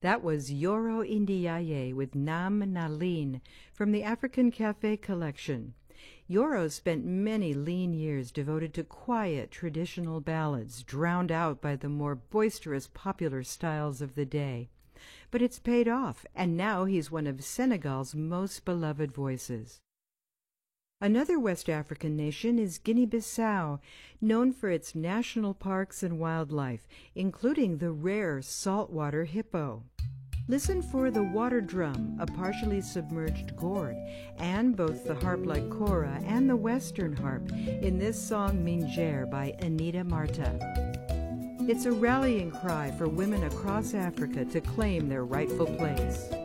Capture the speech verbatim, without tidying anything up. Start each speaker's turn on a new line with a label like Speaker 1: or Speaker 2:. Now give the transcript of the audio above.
Speaker 1: That was Yoro Indiaye with Nam Nalin from the African Cafe collection. Yoro spent many lean years devoted to quiet traditional ballads, drowned out by the more boisterous popular styles of the day. But it's paid off, and now he's one of Senegal's most beloved voices. Another West African nation is Guinea-Bissau, known for its national parks and wildlife, including the rare saltwater hippo. Listen for the water drum, a partially submerged gourd, and both the harp-like kora and the western harp in this song Minjer by Anita Marta. It's a rallying cry for women across Africa to claim their rightful place.